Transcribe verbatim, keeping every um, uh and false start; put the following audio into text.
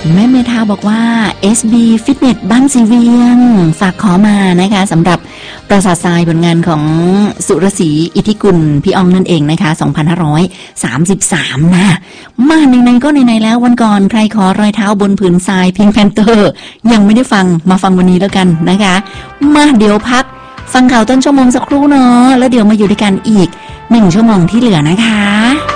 แม่เมธาบอกว่า เอส บี Fitness บ้านสีเวียงฝากขอมานะคะสำหรับปราสาททรายผลงานของสุรศรีอิทธิกุลพี่อองนั่นเองนะคะสองพันห้าร้อยสามสิบสามนะมาในๆก็ในๆแล้ววันก่อนใครขอรอยเท้าบนผืนทรายพิงค์แพนเตอร์ยังไม่ได้ฟังมาฟังวันนี้แล้วกันนะคะมาเดี๋ยวพักฟังข่าวต้นชั่วโมงสักครู่เนาะแล้วเดี๋ยวมาอยู่ด้วยกันอีกหนึ่งชั่วโมงที่เหลือนะคะ